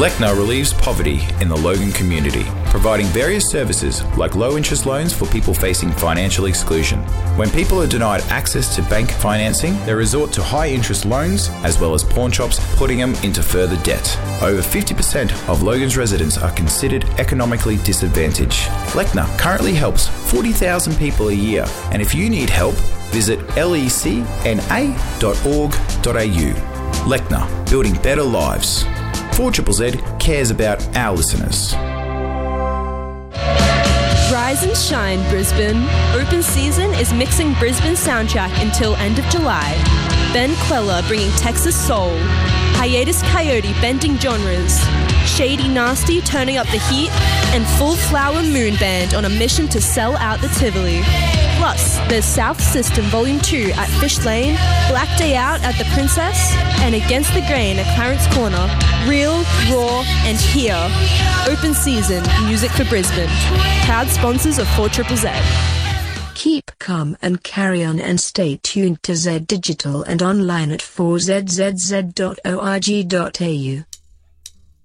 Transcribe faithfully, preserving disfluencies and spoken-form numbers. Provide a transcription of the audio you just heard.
Lechner relieves poverty in the Logan community, providing various services like low-interest loans for people facing financial exclusion. When people are denied access to bank financing, they resort to high-interest loans as well as pawn shops, putting them into further debt. Over fifty percent of Logan's residents are considered economically disadvantaged. Lechner currently helps forty thousand people a year, and if you need help, visit lecna dot org dot a u. Lechner, building better lives. four Z Z cares about our listeners. Rise and shine, Brisbane. Open Season is mixing Brisbane's soundtrack until end of July. Ben Queller bringing Texas soul. Hiatus Coyote bending genres. Shady Nasty turning up the heat. And Full Flower Moon Band on a mission to sell out the Tivoli. Plus, there's South System Volume two at Fish Lane, Black Day Out at the Princess, and Against the Grain at Clarence Corner. Real, raw, and here. Open Season, music for Brisbane. Proud sponsors of four Z Z. Keep calm and carry on, and stay tuned to Z Digital and online at four z z z dot org dot a u.